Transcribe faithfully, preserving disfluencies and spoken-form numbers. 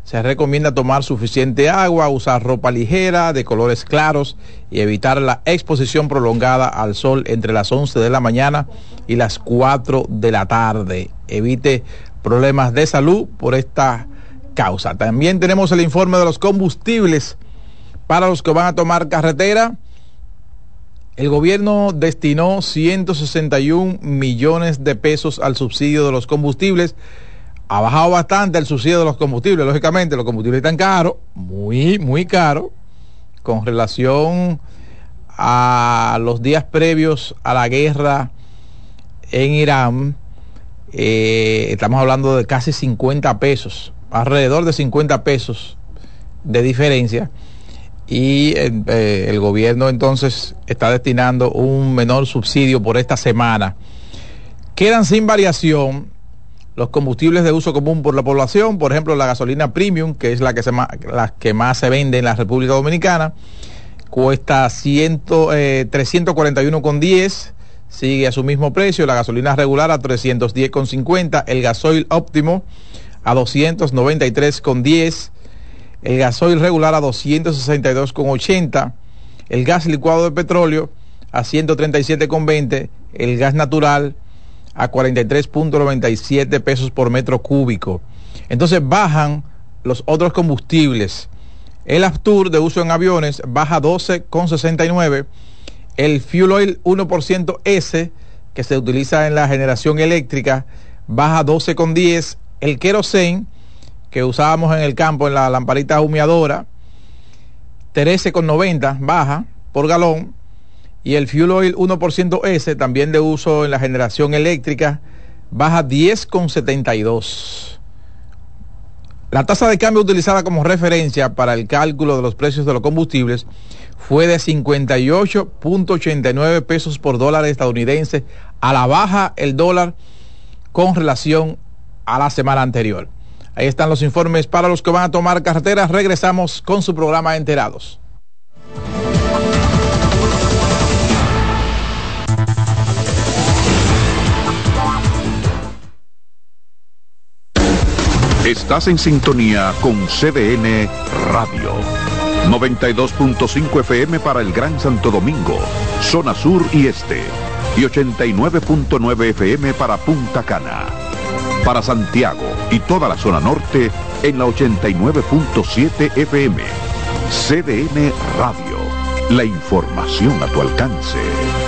Se recomienda tomar suficiente agua, usar ropa ligera de colores claros y evitar la exposición prolongada al sol entre las once de la mañana y las cuatro de la tarde. Evite problemas de salud por esta causa. También tenemos el informe de los combustibles para los que van a tomar carretera. El gobierno destinó ciento sesenta y un millones de pesos al subsidio de los combustibles. Ha bajado bastante el subsidio de los combustibles, lógicamente, los combustibles están caros, muy, muy caros, con relación a los días previos a la guerra en Irán. Eh, estamos hablando de casi cincuenta pesos, alrededor de cincuenta pesos de diferencia, y eh, el gobierno entonces está destinando un menor subsidio por esta semana. Quedan sin variación los combustibles de uso común por la población, por ejemplo la gasolina premium, que es la que, se ma- la que más se vende en la República Dominicana, cuesta cien, eh, trescientos cuarenta y uno con diez, sigue a su mismo precio. La gasolina regular a trescientos diez con cincuenta, el gasoil óptimo a doscientos noventa y tres con diez, el gasoil regular a doscientos sesenta y dos con ochenta, el gas licuado de petróleo a ciento treinta y siete con veinte, el gas natural a cuarenta y tres con noventa y siete pesos por metro cúbico. Entonces bajan los otros combustibles. El Aptur de uso en aviones baja doce con sesenta y nueve. El Fuel Oil uno por ciento S, que se utiliza en la generación eléctrica, baja doce con diez. El Kerosene, que usábamos en el campo en la lamparita humeadora, trece con noventa, baja por galón. Y el Fuel Oil uno por ciento S, también de uso en la generación eléctrica, baja diez con setenta y dos. La tasa de cambio utilizada como referencia para el cálculo de los precios de los combustibles fue de cincuenta y ocho con ochenta y nueve pesos por dólar estadounidense, a la baja el dólar con relación a la semana anterior. Ahí están los informes para los que van a tomar carretera. Regresamos con su programa Enterados. Estás en sintonía con C D N Radio. noventa y dos punto cinco F M para el Gran Santo Domingo, zona sur y este. Y ochenta y nueve punto nueve F M para Punta Cana. Para Santiago y toda la zona norte en la ochenta y nueve punto siete F M. C D N Radio. La información a tu alcance.